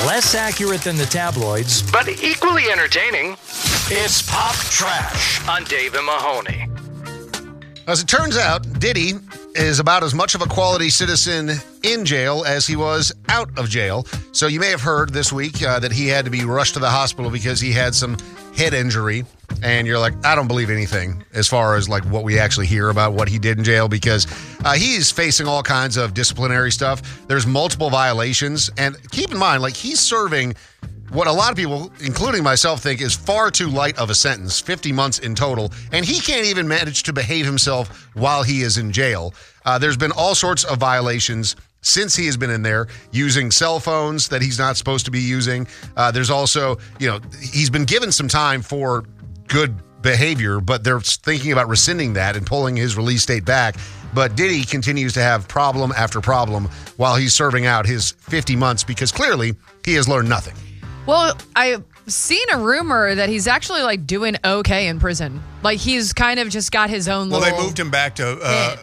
Less accurate than the tabloids, but equally entertaining. It's Pop Trash On Dave and Mahoney. As it turns out, Diddy is about as much of a quality citizen in jail as he was out of jail. So you may have heard this week that he had to be rushed to the hospital because he had some head injury. And you're like, I don't believe anything as far as like what we actually hear about what he did in jail, because he's facing all kinds of disciplinary stuff. There's multiple violations. And keep in mind, like, he's serving what a lot of people, including myself, think is far too light of a sentence, 50 months in total, and he can't even manage to behave himself while he is in jail. There's been all sorts of violations since he has been in there, using cell phones that he's not supposed to be using. There's also, he's been given some time for good behavior, but they're thinking about rescinding that and pulling his release date back. But Diddy continues to have problem after problem while he's serving out his 50 months because clearly he has learned nothing. Well, I've seen a rumor that he's actually like doing okay in prison. Like he's kind of just got his own little... Well, they moved him back to...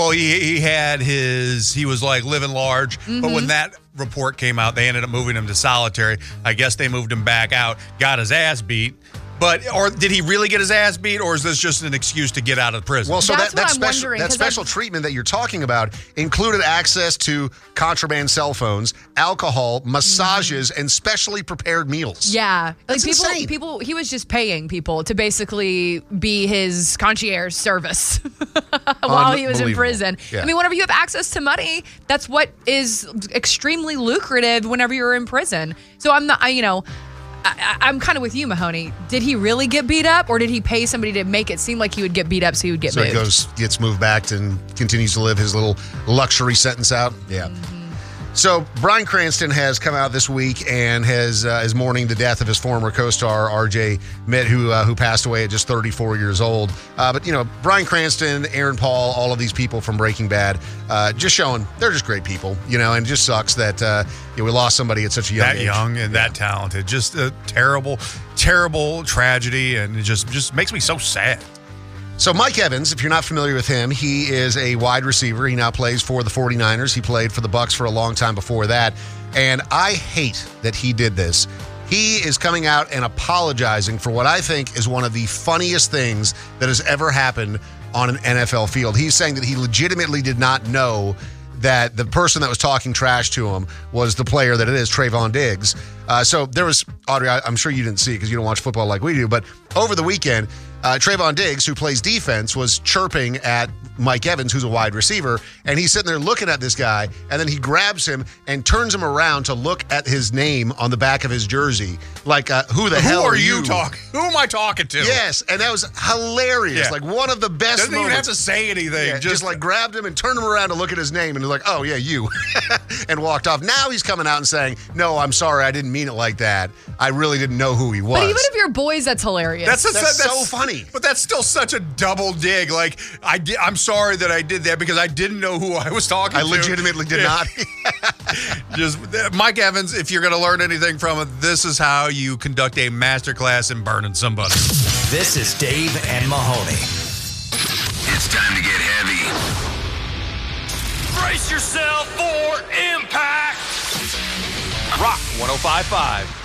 he was like living large, but when that report came out, they ended up moving him to solitary. I guess they moved him back out, got his ass beat. Or did he really get his ass beat, or is this just an excuse to get out of prison? Well, so That's that what I'm wondering, that special treatment that you're talking about included access to contraband cell phones, alcohol, massages, and specially prepared meals. Yeah. That's insane. people, he was just paying people to basically be his concierge service while he was in prison. Yeah. I mean, whenever you have access to money, that's what is extremely lucrative whenever you're in prison. So I'm not, I'm kind of with you, Mahoney. Did he really get beat up, or did he pay somebody to make it seem like he would get beat up so he would get moved? So he gets moved back and continues to live his little luxury sentence out. Yeah. So Bryan Cranston has come out this week and is mourning the death of his former co-star R.J. Mitt, who passed away at just 34 years old. But Bryan Cranston, Aaron Paul, all of these people from Breaking Bad, just showing they're just great people. And it just sucks that we lost somebody at such a young age. That young and that talented. Just a terrible, terrible tragedy, and it just makes me so sad. So Mike Evans, if you're not familiar with him, he is a wide receiver. He now plays for the 49ers. He played for the Bucs for a long time before that. And I hate that he did this. He is coming out and apologizing for what I think is one of the funniest things that has ever happened on an NFL field. He's saying that he legitimately did not know that the person that was talking trash to him was the player that it is, Trayvon Diggs. So there was, Audrey, I'm sure you didn't see it because you don't watch football like we do, but over the weekend, Trayvon Diggs, who plays defense, was chirping at Mike Evans, who's a wide receiver, and he's sitting there looking at this guy, and then he grabs him and turns him around to look at his name on the back of his jersey. Like, who the hell are you? Who am I talking to? Yes, and that was hilarious. Yeah. Like, one of the best Doesn't moments. even have to say anything. Yeah, just like grabbed him and turned him around to look at his name, and he's like, oh, yeah, you. And walked off. Now he's coming out and saying, no, I'm sorry, I didn't mean it like that. I really didn't know who he was. But even if you're boys, that's hilarious. That's so funny. But that's still such a double dig. Like, I'm sorry that I did that because I didn't know who I was talking to. I legitimately did not. Just Mike Evans, if you're going to learn anything from it, this is how you conduct a masterclass in burning somebody. This is Dave and Mahoney. It's time to get heavy. Brace yourself for impact. Rock 105.5.